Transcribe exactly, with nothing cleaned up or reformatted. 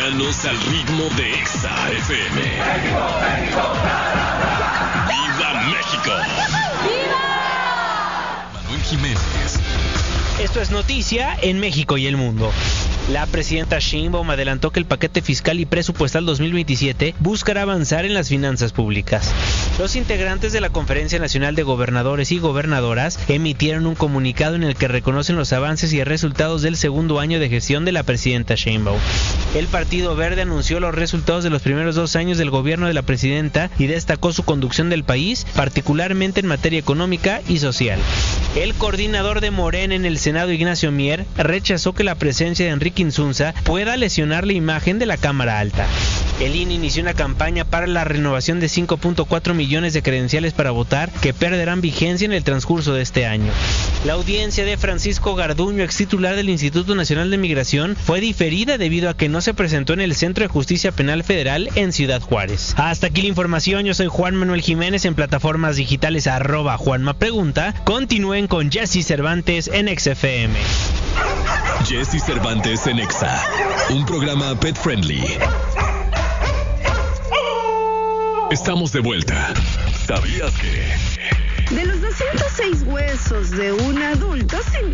Mañanos al ritmo de Exa F M. ¡México, México! ¡Viva México! ¡Viva! Manuel Jiménez. Esto es noticia en México y el mundo. La presidenta Sheinbaum adelantó que el paquete fiscal y presupuestal dos mil veintisiete buscará avanzar en las finanzas públicas. Los integrantes de la Conferencia Nacional de Gobernadores y Gobernadoras emitieron un comunicado en el que reconocen los avances y resultados del segundo año de gestión de la presidenta Sheinbaum. El Partido Verde anunció los resultados de los primeros dos años del gobierno de la presidenta y destacó su conducción del país, particularmente en materia económica y social. El coordinador de Morena en el Senado, Ignacio Mier, rechazó que la presencia de Enrique Insunza pueda lesionar la imagen de la Cámara Alta. El I N E inició una campaña para la renovación de cinco punto cuatro millones de credenciales para votar que perderán vigencia en el transcurso de este año. La audiencia de Francisco Garduño, ex titular del Instituto Nacional de Migración, fue diferida debido a que no se presentó en el Centro de Justicia Penal Federal en Ciudad Juárez. Hasta aquí la información, yo soy Juan Manuel Jiménez, en plataformas digitales arroba Juanma Pregunta. Continúen con Jesse Cervantes en Exa F M. Jesse Cervantes en Exa, un programa pet friendly. Estamos de vuelta. ¿Sabías que? De los doscientos seis huesos de un adulto,